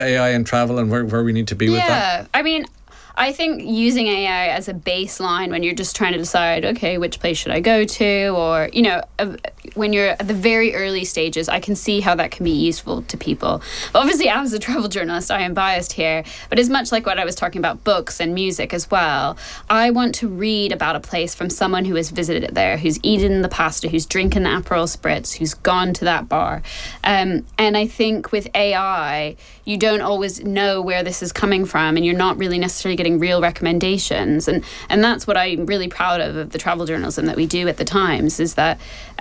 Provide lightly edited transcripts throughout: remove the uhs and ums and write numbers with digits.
AI and travel and where we need to be with that? Yeah, I mean, I think using AI as a baseline when you're just trying to decide, okay, which place should I go to, or, you know, when you're at the very early stages, I can see how that can be useful to people. Obviously, as a travel journalist, I am biased here, but it's much like what I was talking about books and music as well. I want to read about a place from someone who has visited it there, who's eaten the pasta, who's drinking the Aperol Spritz, who's gone to that bar. And I think with AI, you don't always know where this is coming from, and you're not really necessarily getting real recommendations. And that's what I'm really proud of the travel journalism that we do at the Times, is that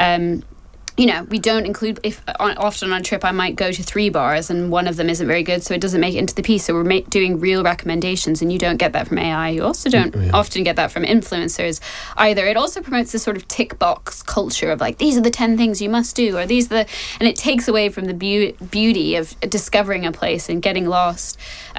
you know, we don't include, often on a trip I might go to 3 bars and one of them isn't very good, so it doesn't make it into the piece. So we're doing real recommendations, and you don't get that from AI. You also don't often get that from influencers either. It also promotes this sort of tick box culture of like, these are the 10 things you must do, or these are the, and it takes away from the beauty of discovering a place and getting lost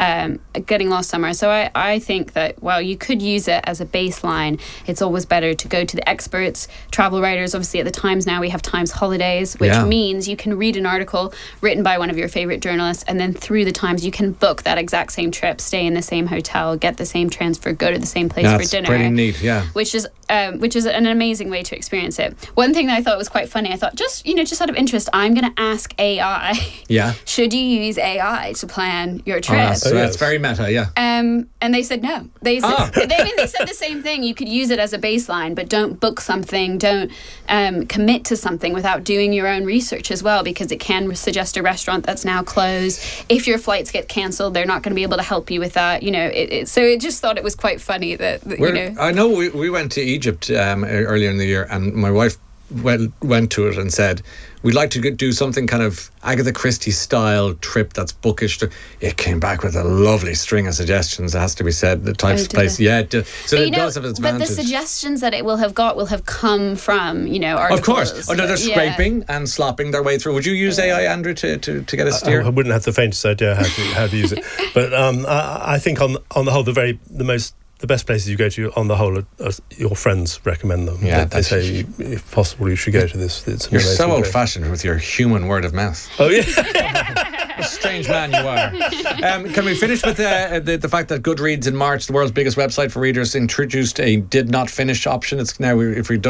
somewhere. So I think that while you could use it as a baseline, it's always better to go to the experts, travel writers. Obviously at the Times now we have Times Holidays, which means you can read an article written by one of your favorite journalists, and then through the Times you can book that exact same trip, stay in the same hotel, get the same transfer, go to the same place for dinner. That's pretty neat, yeah. Which is an amazing way to experience it. One thing that I thought was quite funny, I thought, just out of interest, I'm going to ask AI, should you use AI to plan your trip? So that's very meta, yeah. And they said no. They said, they said the same thing. You could use it as a baseline, but don't book something, don't commit to something without doing your own research as well, because it can suggest a restaurant that's now closed. If your flights get cancelled, they're not going to be able to help you with that. You know, so it just thought it was quite funny that you know. I know we went to Egypt earlier in the year, and my wife went to it and said, we'd like to do something kind of Agatha Christie style trip that's bookish. It came back with a lovely string of suggestions, it has to be said, the types of place. Yeah, so it does have its advantage. But the suggestions that it will have come from, you know, articles. Of course. Oh, no, they're scraping and slopping their way through. Would you use AI, Andrew, to get a steer? I wouldn't have the faintest idea how to use it. But I think on the whole, the best places you go to, on the whole, are your friends recommend them. Yeah, they say, if possible, you should go to this. You're so old-fashioned with your human word of mouth. Oh, yeah. A strange man you are. Can we finish with the fact that Goodreads in March, the world's biggest website for readers, introduced a did not finish option. It's now, if we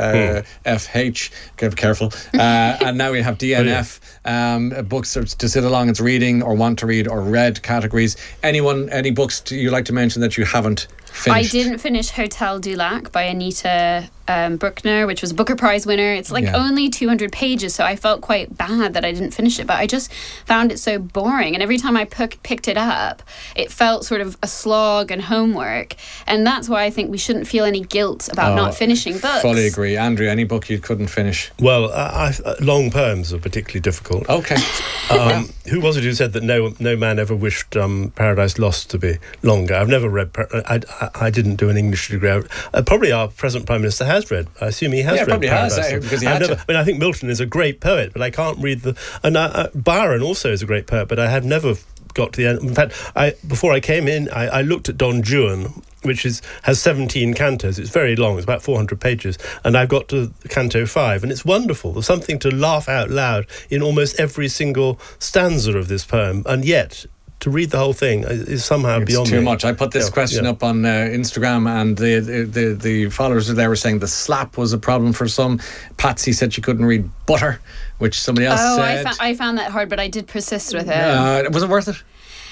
WFH, get careful, and now we have DNF, books to sit along as reading or want to read or read categories. Any books you like to mention that you haven't finished? I didn't finish Hotel du Lac by Anita Bruckner, which was a Booker Prize winner. It's like only 200 pages, so I felt quite bad that I didn't finish it, but I just found it so boring, and every time I picked it up, it felt sort of a slog and homework, and that's why I think we shouldn't feel any guilt about not finishing books. Fully agree. Andrew, any book you couldn't finish? Well, long poems are particularly difficult. Okay. Who was it who said that no man ever wished Paradise Lost to be longer? I've never read. I didn't do an English degree. Probably our present Prime Minister has read. I assume he has read probably Paradise has, because he had to. I mean, I think Milton is a great poet, but I can't read and Byron also is a great poet, but I have never got to the end. In fact, before I came in, I looked at Don Juan, which has 17 cantos. It's very long. It's about 400 pages. And I've got to Canto 5, and it's wonderful. There's something to laugh out loud in almost every single stanza of this poem, and yet to read the whole thing is somehow beyond me. Too much. I put this question up on Instagram, and the followers there were saying the slap was a problem for some. Patsy said she couldn't read Butter, which somebody else said. I found that hard, but I did persist with it. Was it worth it?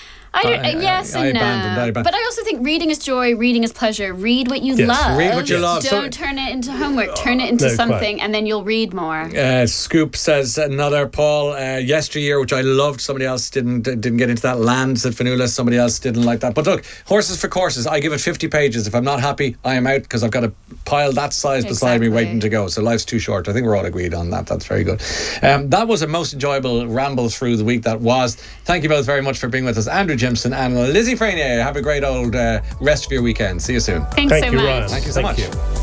Yes and no. But I also think reading is joy, reading is pleasure. Read what you love. Read what you love. Don't turn it into homework. Turn it into something, and then you'll read more. Scoop says another Paul. Yesteryear, which I loved. Somebody else didn't get into that. Land, said Fanula. Somebody else didn't like that. But look, Horses for Courses. I give it 50 pages. If I'm not happy, I am out, because I've got a pile that size beside me waiting to go. So life's too short. I think we're all agreed on that. That's very good. That was a most enjoyable ramble through the week that was. Thank you both very much for being with us, Andrew Jimson and Lizzie Frenier. Have a great old rest of your weekend. See you soon. Thanks so much. Ryan. Thank you so much.